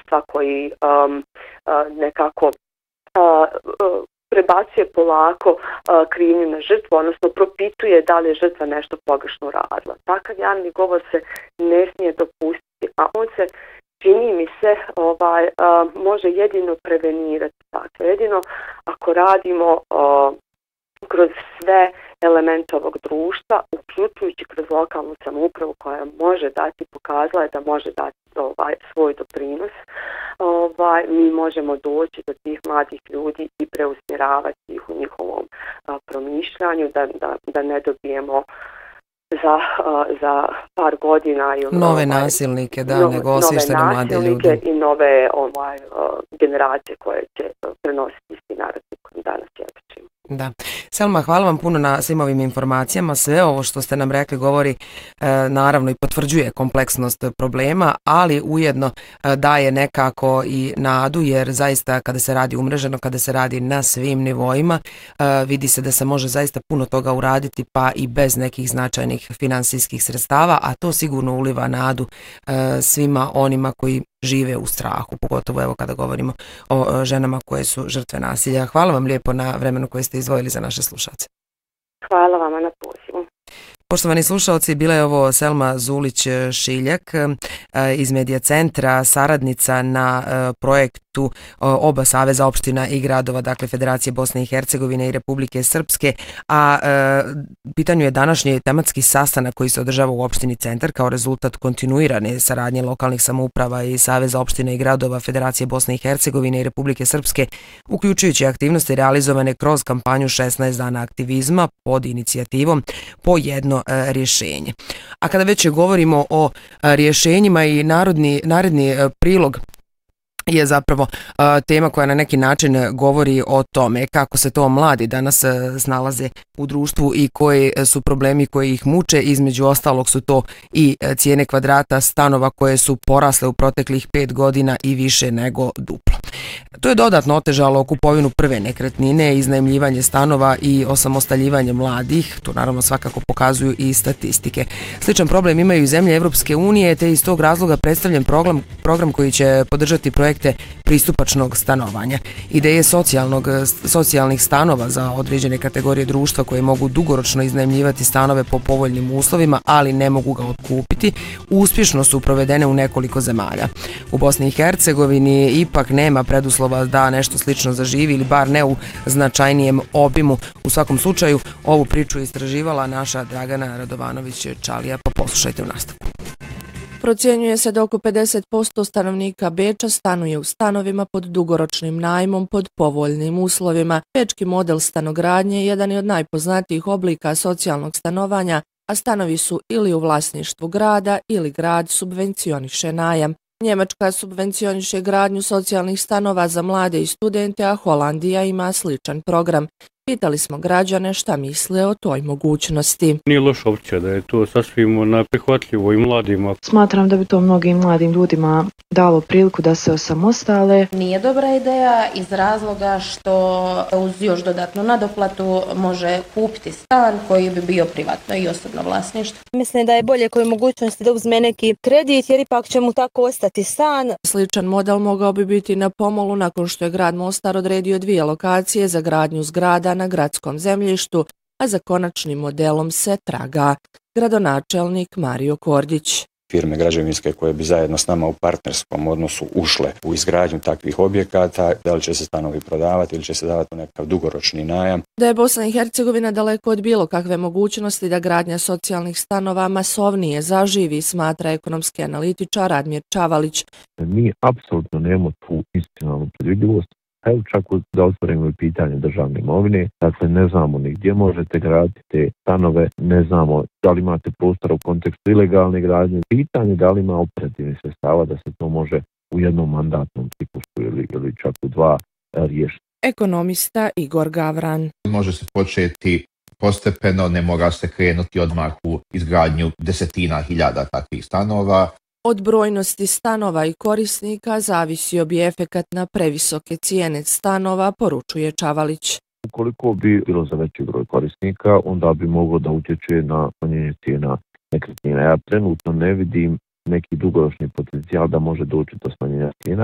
društva koji nekako prebacuje polako krivnju na žrtvu, odnosno propituje da li je žrtva nešto pogrešno radila. Takav javni govor se ne smije dopustiti, a on se, čini mi se, može jedino prevenirati. Dakle, jedino ako radimo kroz sve elemente ovog društva, uključujući kroz lokalnu samoupravu koja može dati, pokazala je da može dati svoj doprinos, mi možemo doći do tih mladih ljudi i preusmjeravati ih u njihovom promišljanju, da ne dobijemo za par godina ili nove nasilnike, nego osvještene mlade ljude i nove generacije koje će prenositi isti narativ kojim danas svjedočimo. Da. Selma, hvala vam puno na svim ovim informacijama. Sve ovo što ste nam rekli govori naravno i potvrđuje kompleksnost problema, ali ujedno daje nekako i nadu, jer zaista kada se radi umreženo, kada se radi na svim nivoima, vidi se da se može zaista puno toga uraditi, pa i bez nekih značajnih finansijskih sredstava, a to sigurno uliva nadu svima onima koji žive u strahu, pogotovo evo kada govorimo o ženama koje su žrtve nasilja. Hvala vam lijepo na vremenu koje ste izdvojili za naše slušalce. Hvala vama na pozivu. Poštovani slušalci, bila je ovo Selma Zulić-Šiljak iz Medija centra, saradnica na projektu oba saveza opština i gradova, dakle Federacije Bosne i Hercegovine i Republike Srpske, a pitanju je današnji tematski sastanak koji se održava u opštini Centar kao rezultat kontinuirane saradnje lokalnih samouprava i Saveza opština i gradova Federacije Bosne i Hercegovine i Republike Srpske, uključujući aktivnosti realizovane kroz kampanju 16 dana aktivizma pod inicijativom Po jedno rješenje. A kada već govorimo o rješenjima i naredni prilog je zapravo tema koja na neki način govori o tome kako se to mladi danas snalaze u društvu i koji su problemi koji ih muče. Između ostalog su to i cijene kvadrata stanova koje su porasle u proteklih 5 godina i više nego duplo. To je dodatno otežalo kupovinu prve nekretnine, iznajmljivanje stanova i osamostaljivanje mladih. To naravno svakako pokazuju i statistike. Sličan problem imaju i zemlje Evropske unije, te iz tog razloga predstavljen program koji će podržati projekte pristupačnog stanovanja. Ideje socijalnih stanova za određene kategorije društva koje mogu dugoročno iznajmljivati stanove po povoljnim uslovima, ali ne mogu ga otkupiti, uspješno su provedene u nekoliko zemalja. U Bosni i Hercegovini ipak nema preduslova da nešto slično zaživi ili bar ne u značajnijem obimu. U svakom slučaju, ovu priču istraživala naša Dragana Radovanović-Čalija, pa poslušajte u nastavku. Procjenjuje se da oko 50% stanovnika Beča stanuje u stanovima pod dugoročnim najmom pod povoljnim uslovima. Bečki model stanogradnje jedan je od najpoznatijih oblika socijalnog stanovanja, a stanovi su ili u vlasništvu grada ili grad subvencioniše najam. Njemačka subvencioniše gradnju socijalnih stanova za mlade i studente, a Holandija ima sličan program. Pitali smo građane šta misle o toj mogućnosti. Nije loša opcija, da je to sasvim prihvatljivo i mladima. Smatram da bi to mnogim mladim ljudima dalo priliku da se osamostale. Nije dobra ideja iz razloga što uz još dodatnu nadoplatu može kupiti stan koji bi bio privatno i osobno vlasništvo. Mislim da je bolje koji mogućnosti da uzme neki kredit jer ipak će mu tako ostati stan. Sličan model mogao bi biti na pomolu nakon što je grad Mostar odredio 2 lokacije za gradnju zgrada na gradskom zemljištu, a za konačnim modelom se traga. Gradonačelnik Mario Kordić. Firme građevinske koje bi zajedno s nama u partnerskom odnosu ušle u izgradnju takvih objekata, da li će se stanovi prodavati ili će se davati u nekakav dugoročni najam. Da je Bosna i Hercegovina daleko od bilo kakve mogućnosti da gradnja socijalnih stanova masovnije zaživi, smatra ekonomski analitičar Admir Čavalić. Mi apsolutno nemamo tu institucionalnu predvidljivost. Evo čak da otvorimo i pitanje državne imovine, dakle ne znamo ni gdje možete graditi te stanove, ne znamo da li imate prostora u kontekstu ilegalne gradnje, pitanje da li ima operativnih sredstava da se to može u jednom mandatnom ciklusu ili čak u 2 riješiti. Ekonomista Igor Gavran. Može se početi postepeno, ne mora se krenuti odmah u izgradnju desetina hiljada takvih stanova. Od brojnosti stanova i korisnika zavisio bi efekat na previsoke cijene stanova, poručuje Čavalić. Ukoliko bi bilo za veći broj korisnika, onda bi moglo da utječe na smanjenje cijena nekretnina. Ja trenutno ne vidim neki dugoročni potencijal da može doći do smanjenja cijena.